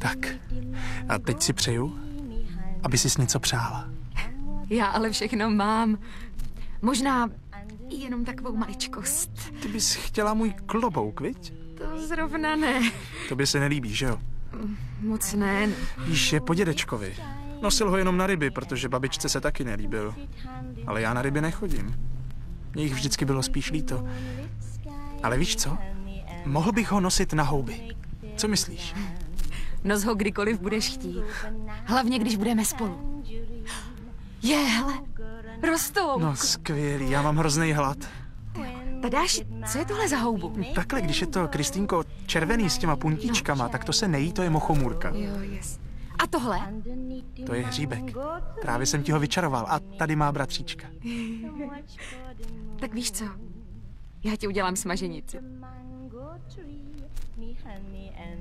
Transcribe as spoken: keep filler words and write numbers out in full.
Tak, a teď si přeju, aby sis něco přála. Já ale všechno mám. Možná jenom takovou maličkost. Ty bys chtěla můj klobouk, viď? To zrovna ne. Tobě se nelíbí, že jo? Moc ne. Víš, je po dědečkovi. Nosil ho jenom na ryby, protože babičce se taky nelíbil. Ale já na ryby nechodím. Mně jich vždycky bylo spíš líto. Ale víš co? Mohl bych ho nosit na houby. Co myslíš? Nos ho kdykoliv budeš chtít. Hlavně, když budeme spolu. Je, hele, rostou. No skvělý, já mám hrozný hlad. Tadáši, co je tohle za houbu? Takhle, když je to, Kristýnko, červený s těma puntíčkama, tak to se nejí, to je mochomůrka. Jo, yes. A tohle? To je hříbek. Právě jsem ti ho vyčaroval a tady má bratříčka. Tak víš co? Já ti udělám smaženici.